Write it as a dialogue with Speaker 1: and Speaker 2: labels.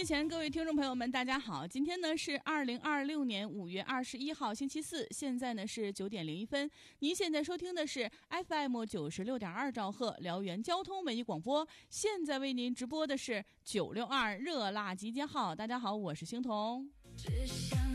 Speaker 1: 机前各位听众朋友们大家好，今天呢是2026年5月21号星期四，现在呢是9点01分。您现在收听的是 FM 96.2兆赫辽源交通文艺广播，现在为您直播的是962热辣集结号。大家好，我是星彤。